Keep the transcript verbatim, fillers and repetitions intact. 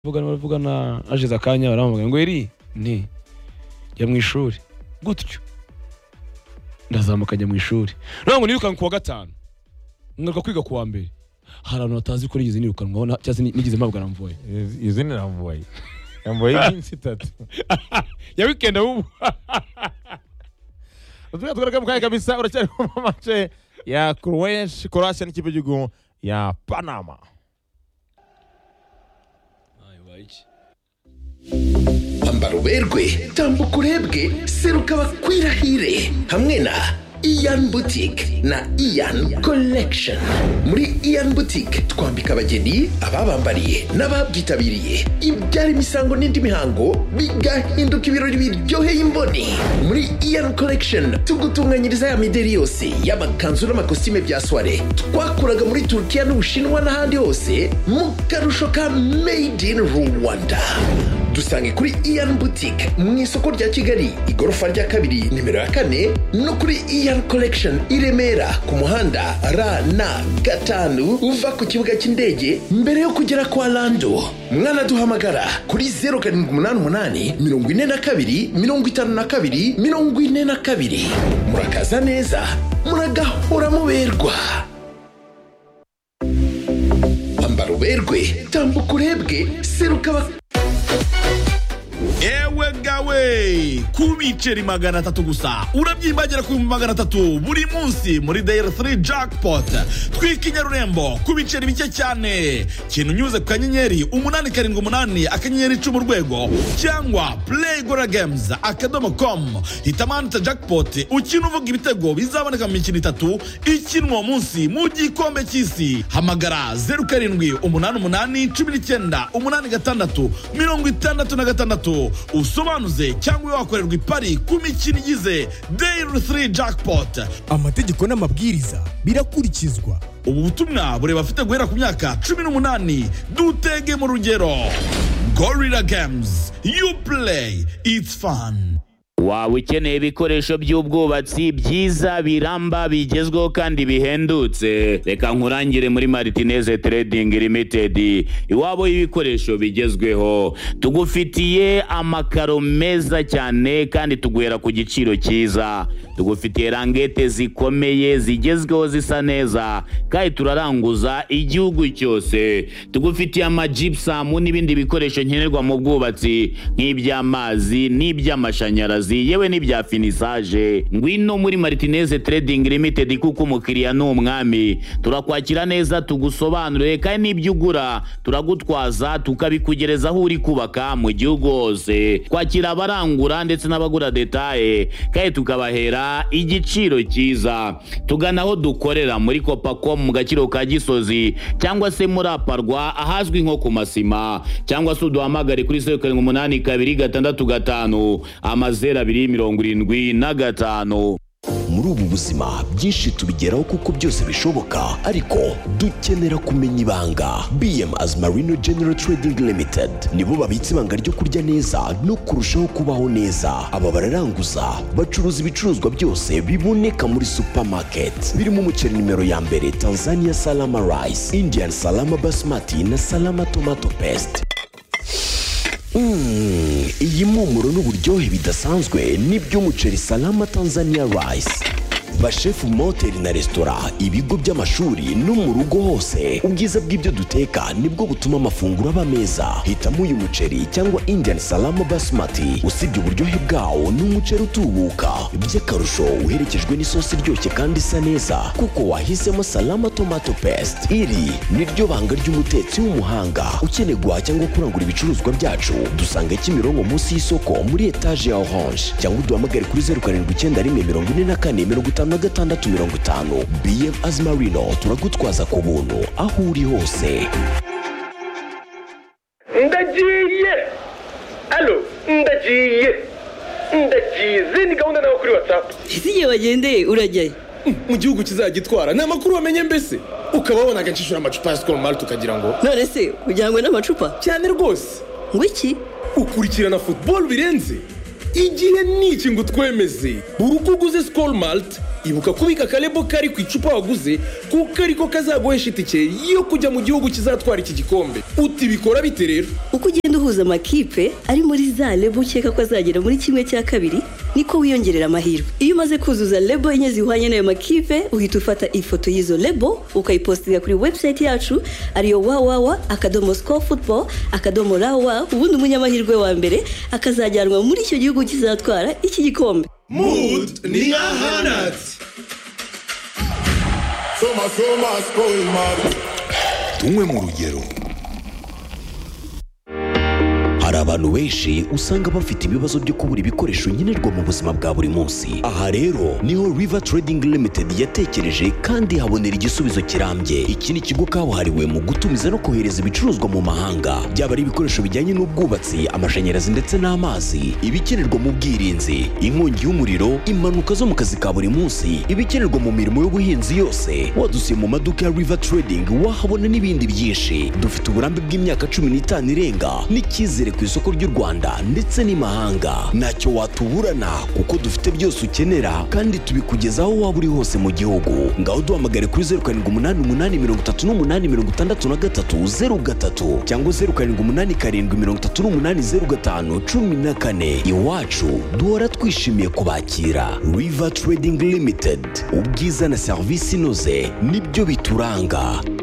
Vugana baravugana ajiza akanya baramuvuga ngo eri nti ya mu ishuri gutyo ndazamuka njya mu ishuri ntabwo nirukanka kuwa gatanu ngaruka kwiga kuwa mbere hari abantu batazi ko nigeze nirukanwa na cyase nigeze mpabwa ramvoye izi ni ramvoye ramvoye iminsi itatu ya weekend ubu Tuga tugaruka mukaya kabisa uracyari mu match ya Croatia Croatia n'ikipe y'igihugu ya Panama. Ambara uberwe tambuka urebwe seruka bakwirahire hamwe na Ian Boutique na Ian Collection. Muri Ian Boutique twambika abageni, ababambariye n'ababyitabiriye ibyara imisango n'indi mihango bigahinduka ibirori biryoheye imboni. Muri Ian Collection tugutunganyiriza ya mideri yose y'amakanzu n'amakositime bya soirée twakuraga muri Turkiya n'Ubushinwa n'ahandi hose mu karusho ka Made in Rwanda. Dusange kuri Ian Boutique mu isoko rya Kigali igorofa rya kabiri nimero ya kane no kuri Ian Collection i Remera ku muhanda R na gatanu uva ku kibuga cy'indege mbere yo kugera kwa Lando. Mwana duhamagara kuri zero karindwi umunani umunani mirongo ine na kabiri mirongo itanu na kabiri mirongo ine na kabiri. Murakaza neza muragahora muberwa. Ambara uberwe tambuka urebwe seruka bak Ewe gawe kubiceri magana atatu gusa urabyimbagira ku magana atatu buri munsi muri Dairy three Jackpot twikinyarurembo kubiceri bike cyane kintu nyuze ku kanyenyeri umunani karindwi umunani akanyenyeri icumi urwego cyangwa Play Gora Games akadomo com hitamanta Jackpot ukina uvuga ibitego bizaboneka mu mikino itatu ikinwa munsi mu gikombe cy'isi. Hamagara zero karindwi umunani umunani cumi n'icyenda umunani gatandatu mirongo itandatu na gatandatu usobanuze cyangwa wakorerwa ipari ku mikino igize Dairy three Jackpot. Amategeko n'amabwiriza birakurikizwa. Ubu butumwa bureba afite guhera ku myaka cumi n'umunani. Dutege mu rugero. Gorilla Games, you play, it's fun. Waba ukeneye ibikoresho by'ubwubatsi byiza biramba bigezweho kandi bihendutse, reka nkurangire muri Martinez Trading Limited. Iwabo y'ibikoresho bigezweho tugufitiye amakaro meza cyane kandi tuguhera ku giciro cyiza. Tugufitiye rangete zikomeye zigezweho zisa neza kandi turaranguza igihugu cyose. Tugufitiye amagipsamu n'ibindi bikoresho nkenerwa mu bwubatsi nk'iby'amazi n'iby'amashanyarazi yewe n'ibya finisage. Ngwino muri Martinez Trading Limited kuko umukiriya ni umwami. Turakwakira neza tugusobanurire kandi n'ibyo ugura turagutwaza tukabikugereza aho uri kubaka mu gihugu hose. Kwakira abarangura ndetse n'abagura detaye kandi tukabahera igiciro cyiza. Tugana aho dukorera muri Kopacom mu gaciro ka Gisozi cyangwa se muri Aparwa ahazwi nko ku Masima, cyangwa se uduhamagare kuri zero karindwi umunani kabiri gatandatu gatanu amazero abiri mirongo irindwi na gatanu. Muri ubu buzima byinshi tubigeraho kuko byose bishoboka, ariko dukenera kumenya ibanga. B M as Marino General Trading Limited nibo babitse ibanga ryo kurya neza no kurushaho kubaho neza. Aba bararanguza bacuruza ibicuruzwa byose biboneka muri supermarket birimo umuceri nimero ya mbere Tanzania Salama Rice, Indian Salama Basmati na Salama Tomato Paste. Mmm, iyi mpumuro n'uburyohe bidasanzwe nibyo umuceri Salama Tanzania Rice. Bashefu moteri na restaurant, ibigo by'amashuri no mu rugo hose, ubwiza bw'ibyo duteka nibwo butuma amafunguro aba meza. Hitamo uyu muceri cyangwa Indian Salama Basmati. Usibye uburyohe bwawo ni umuceri utubuka, by'akarusho uherekejwe n'isosi iryoshye kandi isa neza kuko wahisemo Salama Tomato Paste. Iri ni ryo banga ry'umutetsi w'umuhanga. Ukeneye guhaha cyangwa kurangura ibicuruzwa byacu, dusanga Kimironko munsi y'isoko muri etage ya Orange, cyangwa uduhamagare kuri zero karindwi icyenda rimwe mirongo ine na kane mirongo itanu na gatandatu mirongo itanu. B M as Marino turagutwaza ku buntu aho uri hose. Ndagiye alo ndagiye ndagize ni gahunda nawe kuri WhatsApp. Isiye wagendeye urajyaye mu gihugu kizagitwara ni amakuru wamenye mbese ukaba wabonaga nshishura amacupa ya Skol Malt ukagira ngo none se ujyanywe n'amacupa cyane rwose. ngo iki ukurikirana football birenze igihe niki ngo twemeze buri uko uguze Skol Malt ibuka kubika akarebo kari ku icupa waguze kuko ariko kazaguhesha itike yo kujya mu gihugu kizatwara iki gikombe. Uti bikora bite rero? uko ugenda uhuza amakipe ari muri za lebo ukeka ko azagera muri kimwe cya kabiri niko wiyongerera amahirwe. Iyo umaze kuzuza lebo enye zihwanye n'ayo makipe uhita ufata ifoto y'izo lebo ukayipostinga kuri website yacu ariyo www akadomo score football akadomo rawa, ubundi umunyamahirwe wa mbere akazajyanwa muri icyo gihugu kizatwara iki gikombe. Mood ni ahanat. Soma soma spoil mad. Tumwe mu rugero. Hari abantu benshi usanga bafite ibibazo byo kubura ibikoresho nkenerwa mu buzima bwa buri munsi. Aha rero niho River Trading Limited yatekereje kandi habonera igisubizo kirambye. Iki ni ikigo kabuhariwe mu gutumiza no kohereza ibicuruzwa mu mahanga, byaba ari ibikoresho bijyanye n'ubwubatsi, amashanyarazi ndetse n'amazi, ibikenerwa mu bwirinzi, inkongi y'umuriro, impanuka zo mu kazi ka buri munsi, ibikenerwa mu mirimo y'ubuhinzi yose. Wadusiye mu maduka ya River Trading wahabona n'ibindi byinshi. Dufite uburambe bw'imyaka cumi n'itanu irenga n'icyizere ku isoko ry'u Rwanda ndetse n'imahanga. Ntacyo watuburana kuko dufite byose ukenera kandi tubikugezaho waba uri hose mu gihugu. Ngaho duhamagare kuri zeru karindwi umunani umunani mirongo itatu n'umunani mirongo itandatu na gatatu zeru gatatu cyangwa zeru karindwi umunani karindwi mirongo itatu n'umunani zeru gatanu cumi na kane. Iwacu duhora twishimiye kubakira. River Trading Limited, ubwiza na serivisi inoze nibyo bituranga.